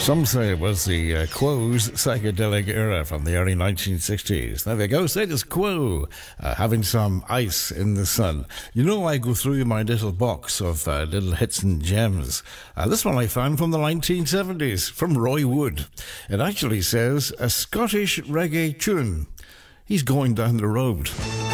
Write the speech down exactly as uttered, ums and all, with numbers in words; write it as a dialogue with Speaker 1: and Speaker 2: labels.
Speaker 1: Some say it was the uh, Quo's psychedelic era from the early nineteen sixties. There we go, status quo, uh, having some ice in the sun. You know, I go through my little box of uh, little hits and gems. Uh, this one I found from the nineteen seventies, from Roy Wood. It actually says, a Scottish reggae tune. He's going down the road.